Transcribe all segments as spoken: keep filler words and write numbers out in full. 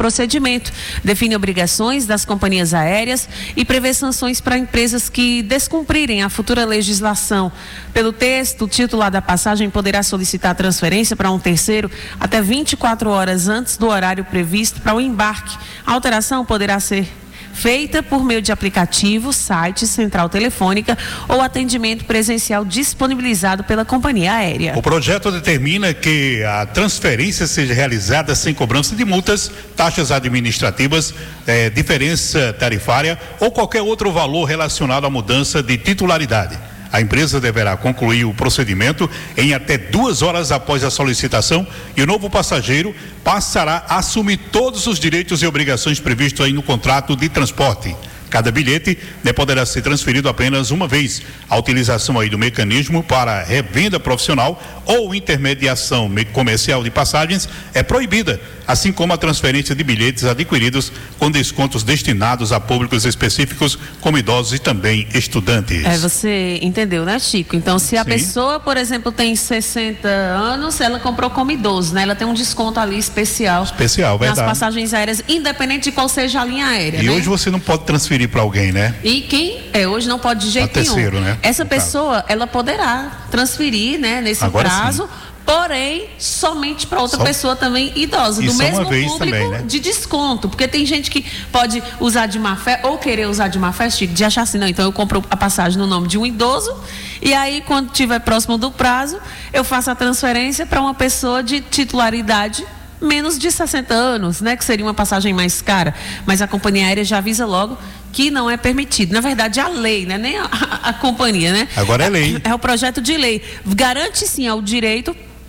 procedimento, define obrigações das companhias aéreas e prevê sanções para empresas que descumprirem a futura legislação. Pelo texto, o titular da passagem poderá solicitar a transferência para um terceiro até vinte e quatro horas antes do horário previsto para o embarque. A alteração poderá ser feita por meio de aplicativo, site, central telefônica ou atendimento presencial disponibilizado pela companhia aérea. O projeto determina que a transferência seja realizada sem cobrança de multas, taxas administrativas, eh, diferença tarifária ou qualquer outro valor relacionado à mudança de titularidade. A empresa deverá concluir o procedimento em até duas horas após a solicitação e o novo passageiro passará a assumir todos os direitos e obrigações previstos aí no contrato de transporte. Cada bilhete, né, poderá ser transferido apenas uma vez. A utilização aí do mecanismo para revenda profissional ou intermediação comercial de passagens é proibida, assim como a transferência de bilhetes adquiridos com descontos destinados a públicos específicos, como idosos e também estudantes. É, você entendeu, né, Chico? Então, se a Sim. pessoa, por exemplo, tem sessenta anos, ela comprou como idoso, né? Ela tem um desconto ali especial. Especial, verdade. Nas passagens aéreas, independente de qual seja a linha aérea, E né? hoje você não pode transferir para alguém, né? E quem é hoje não pode de jeito a terceiro, nenhum. Né? Essa pessoa, caso. ela poderá transferir, né, nesse Agora prazo, sim. porém, somente para outra Só... pessoa também idosa, do mesmo público também, né? de desconto, porque tem gente que pode usar de má fé ou querer usar de má fé, Chico, de achar assim, não, então eu compro a passagem no nome de um idoso e aí quando estiver próximo do prazo, eu faço a transferência para uma pessoa de titularidade menos de sessenta anos, né, que seria uma passagem mais cara, mas a companhia aérea já avisa logo que não é permitido. Na verdade, a lei, né, nem a, a, a companhia, né? Agora é lei. É, é o projeto de lei. Garante sim ao direito,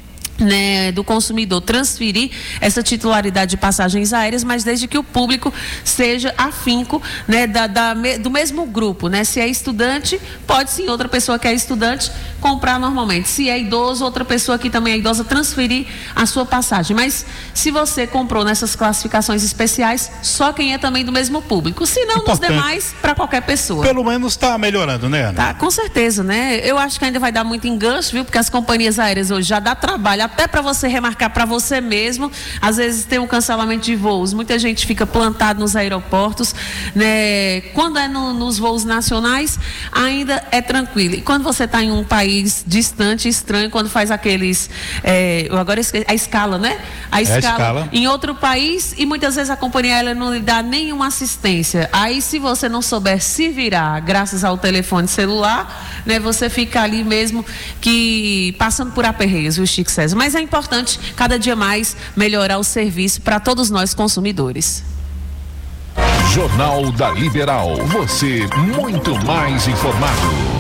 né, do consumidor transferir essa titularidade de passagens aéreas, mas desde que o público seja afinco, né, da, da, do mesmo grupo, né? Se é estudante, pode sim outra pessoa que é estudante comprar normalmente. Se é idoso, outra pessoa que também é idosa transferir a sua passagem. Mas se você comprou nessas classificações especiais, só quem é também do mesmo público. Se não, nos demais, para qualquer pessoa. Pelo menos está melhorando, né, Ana? Tá, com certeza, né? Eu acho que ainda vai dar muito enganche, viu? Porque as companhias aéreas hoje já dá trabalho até para você remarcar para você mesmo. Às vezes tem um cancelamento de voos, muita gente fica plantado nos aeroportos, né? Quando é no, nos voos nacionais, ainda é tranquilo. E quando você está em um país distante, estranho, quando faz aqueles, é, eu agora esqueci, a escala, né? A escala, é a escala em outro país, e muitas vezes a companhia aérea não lhe dá nenhuma assistência. Aí, se você não souber se virar, graças ao telefone celular, né? Você fica ali mesmo que passando por aperreios, viu, Chico César? Mas é importante cada dia mais melhorar o serviço para todos nós consumidores. Jornal da Liberal, você muito mais informado.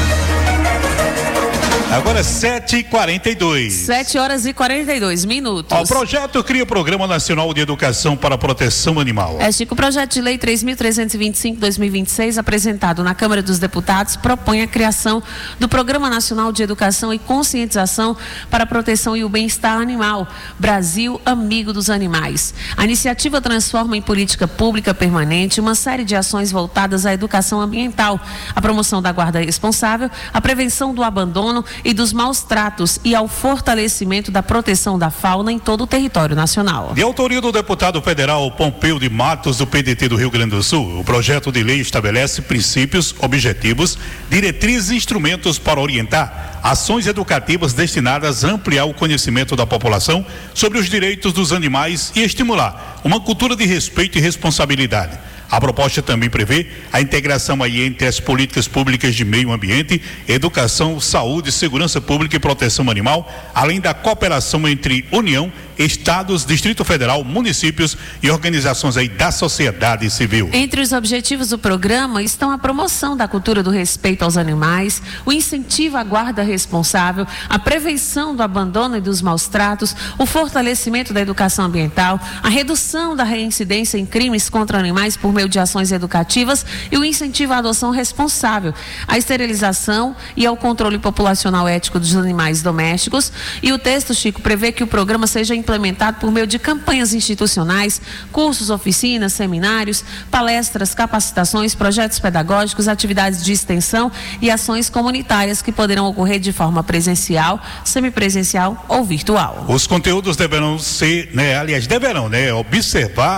Agora sete e quarenta e dois. sete horas e quarenta e dois minutos. O projeto cria o Programa Nacional de Educação para a Proteção Animal. É, Chico, o projeto de lei três mil trezentos e vinte e cinco barra dois mil e vinte e seis, apresentado na Câmara dos Deputados, propõe a criação do Programa Nacional de Educação e Conscientização para a Proteção e o Bem-Estar Animal, Brasil Amigo dos Animais. A iniciativa transforma em política pública permanente uma série de ações voltadas à educação ambiental, à promoção da guarda responsável, à prevenção do abandono e dos maus tratos e ao fortalecimento da proteção da fauna em todo o território nacional. De autoria do deputado federal Pompeu de Matos, do P D T do Rio Grande do Sul, o projeto de lei estabelece princípios, objetivos, diretrizes e instrumentos para orientar ações educativas destinadas a ampliar o conhecimento da população sobre os direitos dos animais e estimular uma cultura de respeito e responsabilidade. A proposta também prevê a integração aí entre as políticas públicas de meio ambiente, educação, saúde, segurança pública e proteção animal, além da cooperação entre União, estados, Distrito Federal, municípios e organizações aí da sociedade civil. Entre os objetivos do programa estão a promoção da cultura do respeito aos animais, o incentivo à guarda responsável, a prevenção do abandono e dos maus tratos, o fortalecimento da educação ambiental, a redução da reincidência em crimes contra animais por meio de ações educativas e o incentivo à adoção responsável, a esterilização e ao controle populacional ético dos animais domésticos. E o texto, Chico, prevê que o programa seja implementado por meio de campanhas institucionais, cursos, oficinas, seminários, palestras, capacitações, projetos pedagógicos, atividades de extensão e ações comunitárias que poderão ocorrer de forma presencial, semipresencial ou virtual. Os conteúdos deverão ser, né, aliás, deverão, né, observar